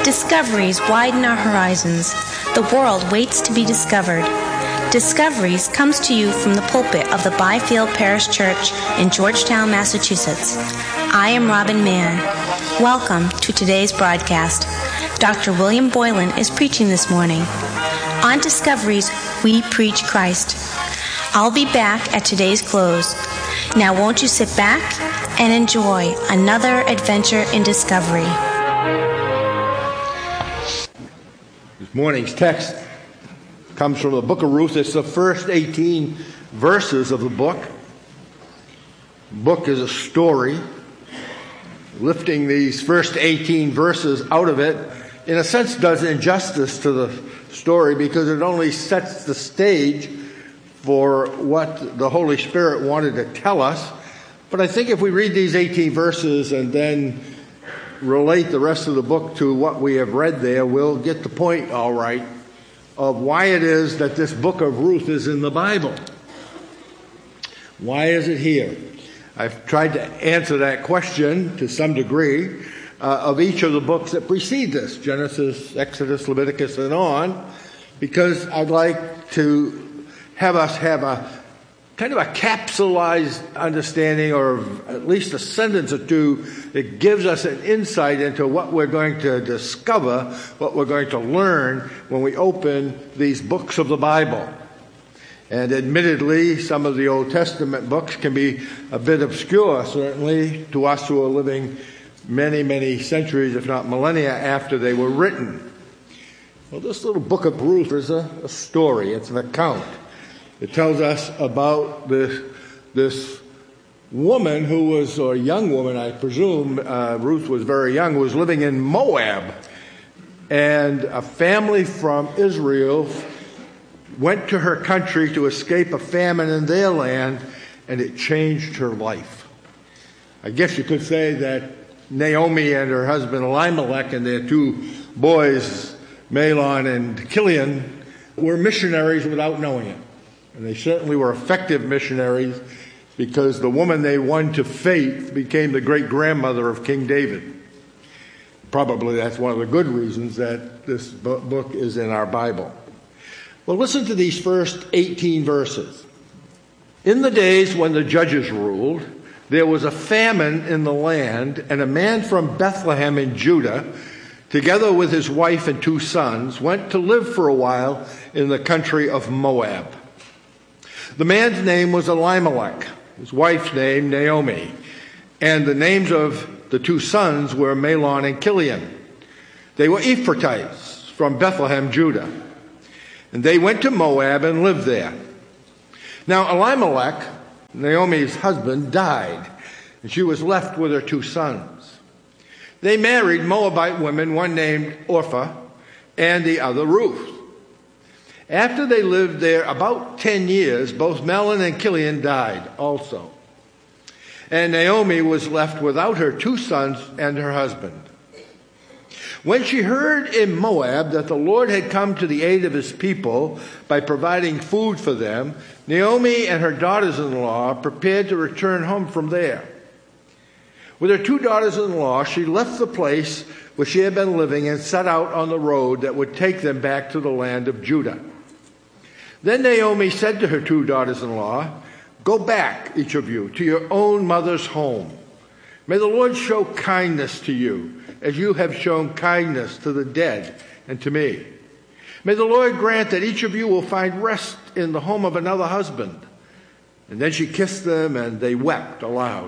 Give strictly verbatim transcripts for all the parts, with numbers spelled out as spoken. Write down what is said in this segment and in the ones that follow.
Discoveries widen our horizons. The world waits to be discovered. Discoveries comes to you from the pulpit of the Byfield Parish Church in Georgetown, Massachusetts. I am Robin Mann. Welcome to today's broadcast. Doctor William Boylan is preaching this morning. On Discoveries, we preach Christ. I'll be back at today's close. Now won't you sit back and enjoy another adventure in discovery. This morning's text comes from the book of Ruth. It's the first eighteen verses of the book. The book is a story. Lifting these first eighteen verses out of it, in a sense, does injustice to the story because it only sets the stage for what the Holy Spirit wanted to tell us. But I think if we read these eighteen verses and then relate the rest of the book to what we have read there, we'll get the point all right of why it is that this book of Ruth is in the Bible. Why is it here? I've tried to answer that question to some degree uh, of each of the books that precede this, Genesis, Exodus, Leviticus, and on, because I'd like to have us have a kind of a capsulized understanding, or at least a sentence or two that gives us an insight into what we're going to discover, what we're going to learn when we open these books of the Bible. And admittedly, some of the Old Testament books can be a bit obscure, certainly, to us who are living many, many centuries, if not millennia, after they were written. Well, this little book of Ruth is a, a story. It's an account. It tells us about this, this woman who was, or young woman, I presume, uh, Ruth was very young, was living in Moab. And a family from Israel went to her country to escape a famine in their land, and it changed her life. I guess you could say that Naomi and her husband Elimelech and their two boys, Mahlon and Kilion, were missionaries without knowing it. And they certainly were effective missionaries because the woman they won to faith became the great-grandmother of King David. Probably that's one of the good reasons that this book is in our Bible. Well, listen to these first eighteen verses. In the days when the judges ruled, there was a famine in the land, and a man from Bethlehem in Judah, together with his wife and two sons, went to live for a while in the country of Moab. The man's name was Elimelech, his wife's name Naomi, and the names of the two sons were Mahlon and Kilion. They were Ephrathites from Bethlehem, Judah. And they went to Moab and lived there. Now Elimelech, Naomi's husband, died, and she was left with her two sons. They married Moabite women, one named Orpah and the other Ruth. After they lived there about ten years, both Mahlon and Kilion died also. And Naomi was left without her two sons and her husband. When she heard in Moab that the Lord had come to the aid of his people by providing food for them, Naomi and her daughters-in-law prepared to return home from there. With her two daughters-in-law, she left the place where she had been living and set out on the road that would take them back to the land of Judah. Then Naomi said to her two daughters-in-law, "Go back, each of you, to your own mother's home. May the Lord show kindness to you, as you have shown kindness to the dead and to me. May the Lord grant that each of you will find rest in the home of another husband." And then she kissed them, and they wept aloud.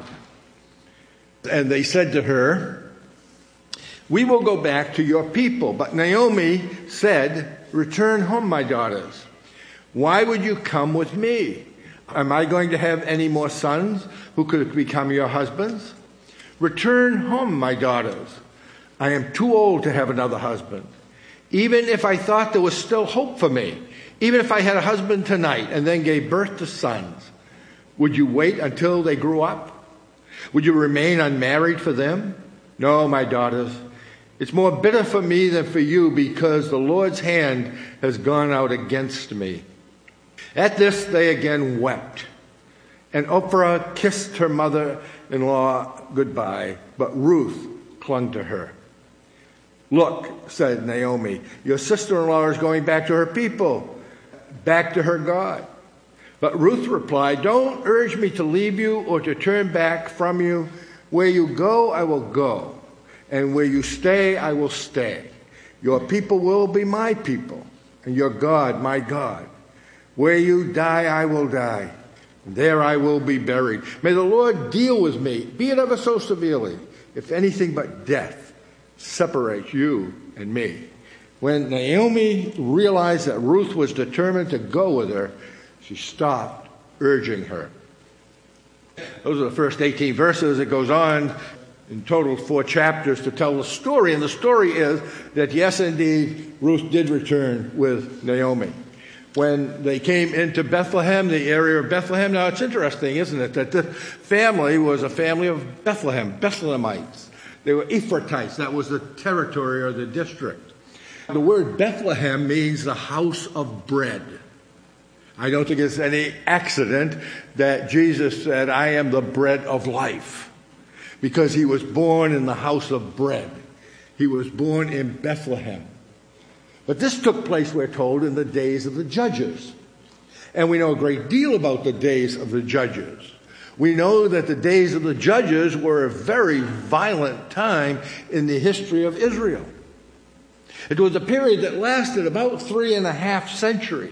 And they said to her, "We will go back to your people." But Naomi said, "Return home, my daughters. Why would you come with me? Am I going to have any more sons who could become your husbands? Return home, my daughters. I am too old to have another husband. Even if I thought there was still hope for me, even if I had a husband tonight and then gave birth to sons, would you wait until they grew up? Would you remain unmarried for them? No, my daughters. It's more bitter for me than for you, because the Lord's hand has gone out against me." At this they again wept, and Orpah kissed her mother-in-law goodbye, but Ruth clung to her. Look, said Naomi, your sister-in-law is going back to her people, back to her God. But Ruth replied, don't urge me to leave you or to turn back from you. Where you go, I will go, and where you stay, I will stay. Your people will be my people, and your God, my God. Where you die, I will die, and there I will be buried. May the Lord deal with me, be it ever so severely, if anything but death separates you and me. When Naomi realized that Ruth was determined to go with her, she stopped urging her. Those are the first eighteen verses. It goes on in total four chapters to tell the story. And the story is that, yes, indeed, Ruth did return with Naomi. When they came into Bethlehem, the area of Bethlehem, now it's interesting, isn't it, that the family was a family of Bethlehem, Bethlehemites. They were Ephrathites. That was the territory or the district. The word Bethlehem means the house of bread. I don't think it's any accident that Jesus said, I am the bread of life, because he was born in the house of bread. He was born in Bethlehem. But this took place, we're told, in the days of the judges. And we know a great deal about the days of the judges. We know that the days of the judges were a very violent time in the history of Israel. It was a period that lasted about three and a half centuries.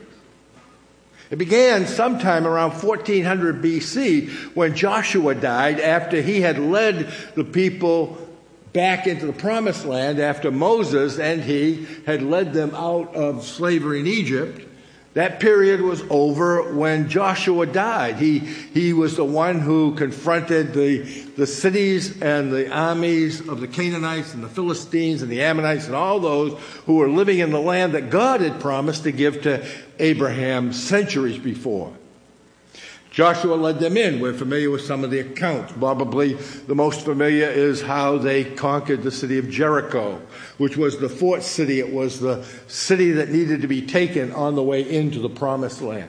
It began sometime around fourteen hundred B C when Joshua died after he had led the people back into the promised land after Moses and he had led them out of slavery in Egypt. That period was over when Joshua died. He, he was the one who confronted the, the cities and the armies of the Canaanites and the Philistines and the Ammonites and all those who were living in the land that God had promised to give to Abraham centuries before. Joshua led them in. We're familiar with some of the accounts. Probably the most familiar is how they conquered the city of Jericho, which was the fourth city. It was the city that needed to be taken on the way into the promised land.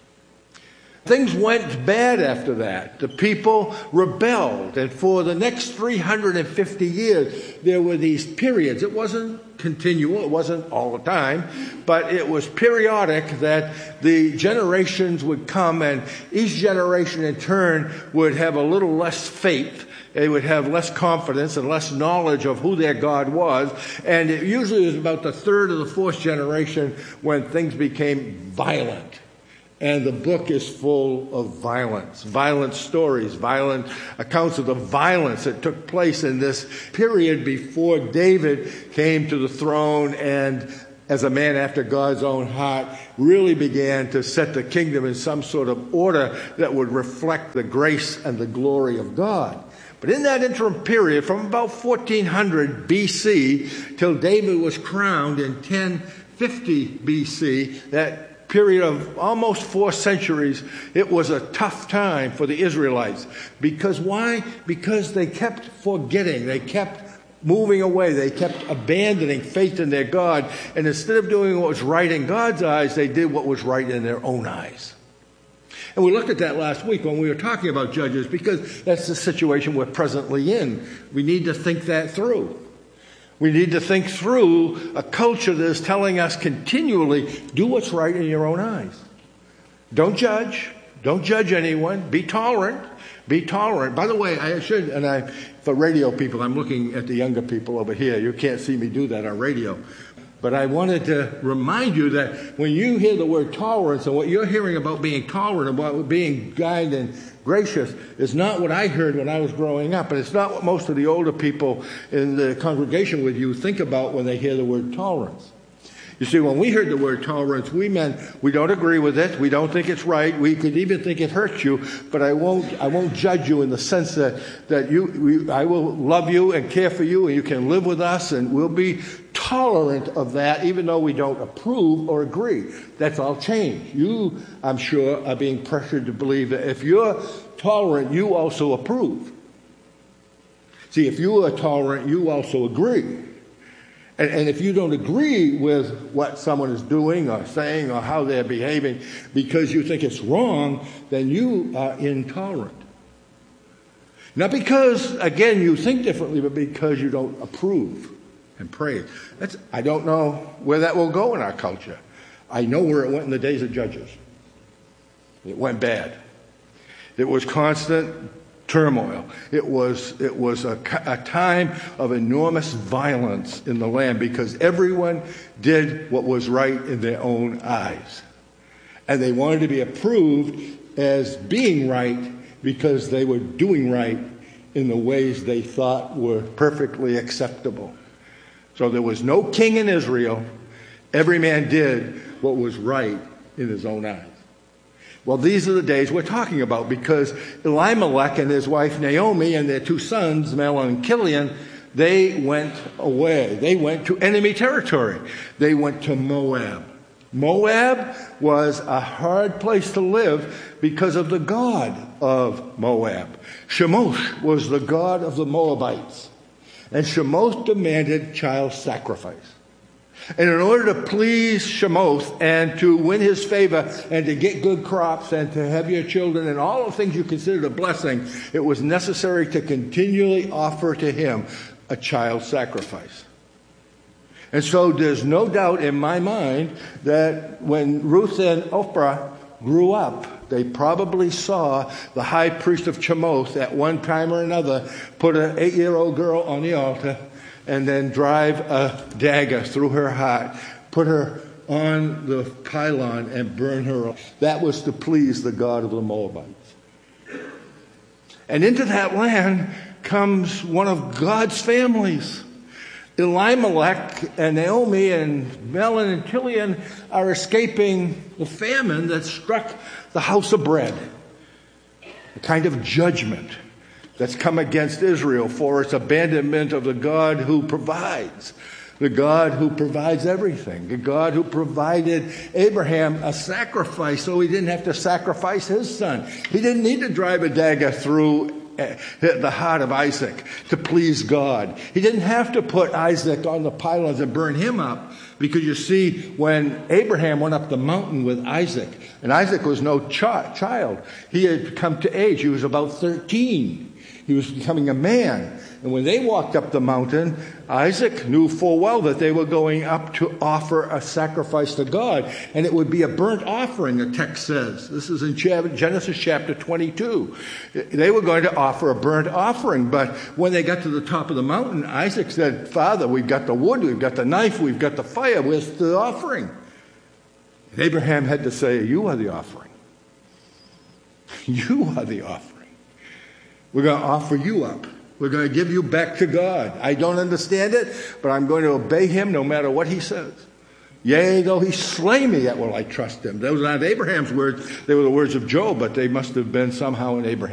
Things went bad after that. The people rebelled, and for the next three hundred fifty years, there were these periods. It wasn't continual, it wasn't all the time, but it was periodic that the generations would come, and each generation in turn would have a little less faith. They would have less confidence and less knowledge of who their God was, and it usually was about the third or the fourth generation when things became violent. And the book is full of violence, violent stories, violent accounts of the violence that took place in this period before David came to the throne and, as a man after God's own heart, really began to set the kingdom in some sort of order that would reflect the grace and the glory of God. But in that interim period, from about fourteen hundred B C till David was crowned in ten fifty B C, that period of almost four centuries, it was a tough time for the Israelites. Because why? Because they kept forgetting. They kept moving away. They kept abandoning faith in their God. And instead of doing what was right in God's eyes, they did what was right in their own eyes. And we looked at that last week when we were talking about Judges, because that's the situation we're presently in. We need to think that through. We need to think through a culture that is telling us continually, do what's right in your own eyes. Don't judge. Don't judge anyone. Be tolerant. Be tolerant. By the way, I should, and I, for radio people, I'm looking at the younger people over here. You can't see me do that on radio. But I wanted to remind you that when you hear the word tolerance and what you're hearing about being tolerant, about being kind and gracious, is not what I heard when I was growing up. And it's not what most of the older people in the congregation with you think about when they hear the word tolerance. You see, when we heard the word tolerance, we meant we don't agree with it, we don't think it's right, we could even think it hurts you, but I won't I won't judge you in the sense that, that you we, I will love you and care for you, and you can live with us, and we'll be tolerant of that, even though we don't approve or agree. That's all change. You, I'm sure, are being pressured to believe that if you're tolerant, you also approve. See, if you are tolerant, you also agree. And, and if you don't agree with what someone is doing or saying or how they're behaving because you think it's wrong, then you are intolerant. Not because, again, you think differently, but because you don't approve. and praise. That's, I don't know where that will go in our culture. I know where it went in the days of Judges. It went bad. It was constant turmoil. It was it was a, a time of enormous violence in the land because everyone did what was right in their own eyes. And they wanted to be approved as being right because they were doing right in the ways they thought were perfectly acceptable. So there was no king in Israel. Every man did what was right in his own eyes. Well, these are the days we're talking about because Elimelech and his wife Naomi and their two sons, Mahlon and Chilion, they went away. They went to enemy territory. They went to Moab. Moab was a hard place to live because of the god of Moab. Chemosh was the god of the Moabites. And Chemosh demanded child sacrifice. And in order to please Chemosh and to win his favor and to get good crops and to have your children and all the things you considered a blessing, it was necessary to continually offer to him a child sacrifice. And so there's no doubt in my mind that when Ruth and Oprah grew up, they probably saw the high priest of Chemosh at one time or another put an eight-year-old girl on the altar and then drive a dagger through her heart, put her on the pylon and burn her. That was to please the god of the Moabites. And into that land comes one of God's families. Elimelech and Naomi and Mahlon and Chilion are escaping the famine that struck the house of bread, a kind of judgment that's come against Israel for its abandonment of the God who provides, the God who provides everything, the God who provided Abraham a sacrifice so he didn't have to sacrifice his son. He didn't need to drive a dagger through the heart of Isaac to please God. He didn't have to put Isaac on the pylons and burn him up because you see, when Abraham went up the mountain with Isaac, and Isaac was no ch- child, he had come to age. He was about thirteen. He was becoming a man. And when they walked up the mountain, Isaac knew full well that they were going up to offer a sacrifice to God. And it would be a burnt offering, the text says. This is in Genesis chapter twenty-two. They were going to offer a burnt offering. But when they got to the top of the mountain, Isaac said, Father, we've got the wood, we've got the knife, we've got the fire. Where's the offering? And Abraham had to say, you are the offering. You are the offering. We're going to offer you up. We're going to give you back to God. I don't understand it, but I'm going to obey him no matter what he says. Yea, though he slay me, yet will I trust him. Those are not Abraham's words. They were the words of Job, but they must have been somehow in Abraham.